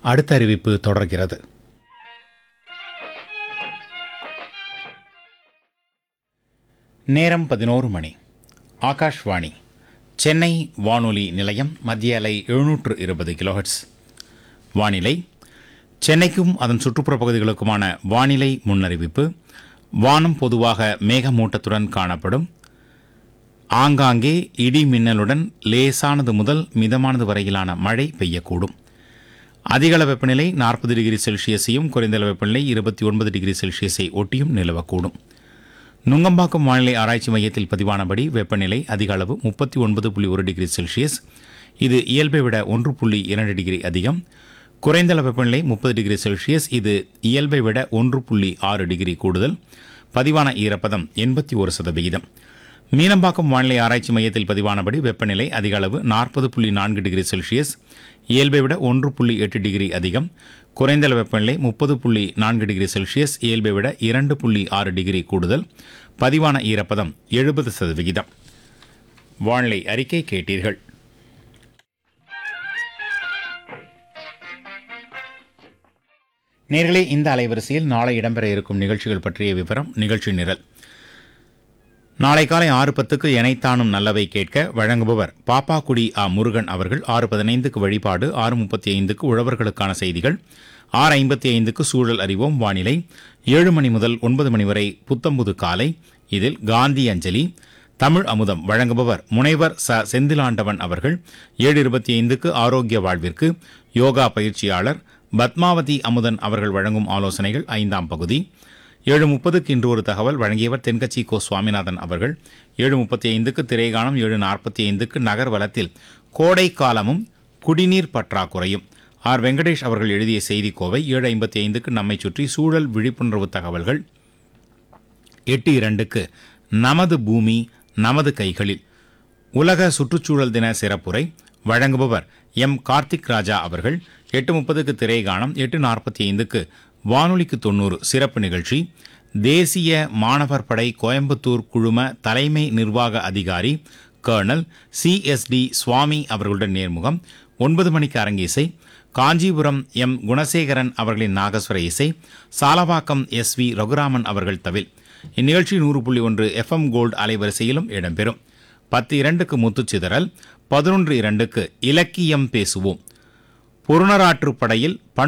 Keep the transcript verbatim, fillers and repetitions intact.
அடுத்த அறிவிப்பு தொடர்கிறது. நேரம் பதினோரு மணி. ஆகாஷ்வாணி சென்னை வானொலி நிலையம். மத்திய அலை எழுநூற்று இருபது கிலோஹெர்ட்ஸ். வானிலை. சென்னைக்கும் அதன் சுற்றுப்புற பகுதிகளுக்குமான வானிலை முன்னறிவிப்பு. வானம் பொதுவாக மேகமூட்டத்துடன் காணப்படும். ஆங்காங்கே இடி மின்னலுடன் லேசானது முதல் மிதமானது வரையிலான மழை பெய்யக்கூடும். அதிகள வெப்பநிலை நாற்பது டிகிரி செல்சியஸையும் குறைந்தளவு வெப்பநிலை இருபத்தி ஒன்பது டிகிரி செல்சியஸை ஒட்டியும் நிலவக்கூடும். நுங்கம்பாக்கம் வானிலை ஆராய்ச்சி மையத்தில் பதிவானபடி வெப்பநிலை அதிக அளவு முப்பத்தி ஒன்பது புள்ளி ஒரு டிகிரி செல்சியஸ். இது இயல்பை விட ஒன்று புள்ளி இரண்டு டிகிரி அதிகம். குறைந்தளவு வெப்பநிலை முப்பது டிகிரி செல்சியஸ். இது இயல்பை விட ஒன்று புள்ளி ஆறு டிகிரி கூடுதல். பதிவான ஈரப்பதம் எண்பத்தி ஒரு சதவிகிதம். மீனம்பாக்கம் வானிலை ஆராய்ச்சி மையத்தில் பதிவானபடி வெப்பநிலை அதிக அளவு நாற்பது புள்ளி நான்கு டிகிரி செல்சியஸ். இயல்பை விட ஒன்று புள்ளி எட்டு டிகிரி அதிகம். குறைந்தளவு வெப்பநிலை முப்பது புள்ளி நான்கு டிகிரி செல்சியஸ். இயல்பை விட இரண்டு புள்ளி ஆறு டிகிரி கூடுதல். பதிவான ஈரப்பதம் எழுபது சதவிகிதம். வானிலை அறிக்கை கேட்டீர்கள். நேர்களே, இந்த அலைவரிசையில் நாளை இடம்பெற இருக்கும் நிகழ்ச்சிகள் பற்றிய விவரம். நிகழ்ச்சி நிரல். நாளை காலை ஆறு பத்துக்கு எனைத்தானும் நல்லவை கேட்க வழங்குபவர் பாப்பாக்குடி ஆ முருகன் அவர்கள். ஆறு பதினைந்துக்கு வழிபாடு. ஆறு முப்பத்தி ஐந்துக்கு உழவர்களுக்கான செய்திகள். ஆறு ஐம்பத்தி ஐந்துக்கு சூழல் அறிவோம் வானிலை. ஏழு மணி முதல் ஒன்பது மணி வரை புத்தம்புது காலை. இதில் காந்தி அஞ்சலி தமிழ் அமுதம் வழங்குபவர் முனைவர் ச செந்திலாண்டவன் அவர்கள். ஏழு இருபத்தி ஐந்துக்கு ஆரோக்கிய வாழ்விற்கு யோகா பயிற்சியாளர் பத்மாவதி அமுதன் அவர்கள் வழங்கும் ஆலோசனைகள் ஐந்தாம் பகுதி. ஏழு முப்பதுக்கு இன்று ஒரு தகவல் வழங்கியவர் தென்கட்சி கோ சுவாமிநாதன் அவர்கள். ஏழு முப்பத்தி ஐந்துக்கு திரைகாணம். ஏழு நாற்பத்தி ஐந்துக்கு நகர்வலத்தில் கோடை காலமும் குடிநீர் பற்றாக்குறையும் ஆர் வெங்கடேஷ் அவர்கள் எழுதிய செய்தி கோவை. ஏழு ஐம்பத்தி ஐந்துக்கு நம்மை சுற்றி சூழல் விழிப்புணர்வு தகவல்கள். எட்டு இரண்டுக்கு நமது பூமி நமது கைகளில் உலக சுற்றுச்சூழல் தின சிறப்புரை வழங்குபவர் எம் கார்த்திக் ராஜா அவர்கள். எட்டு முப்பதுக்கு திரைகாணம். எட்டு நாற்பத்தி ஐந்துக்கு வானொலிக்கு தொன்னூறு சிறப்பு நிகழ்ச்சி. தேசிய மாணவர் படை கோயம்புத்தூர் குழும தலைமை நிர்வாக அதிகாரி கர்னல் சி எஸ் டி சுவாமி அவர்களுடன் நேர்முகம். ஒன்பது மணிக்கு அரங்கேசை. காஞ்சிபுரம் எம் குணசேகரன் அவர்களின் நாகஸ்வர இசை. சாலவாக்கம் எஸ் வி ரகுராமன் அவர்கள் தவில். இந்நிகழ்ச்சி நூறு புள்ளி ஒன்று எஃப் எம் கோல்டு அலைவரிசையிலும் இடம்பெறும். பத்து இரண்டுக்கு முத்துச்சிதறல். பதினொன்று இரண்டுக்கு இலக்கியம் பேசுவோம். புறநராற்றுப்படையில்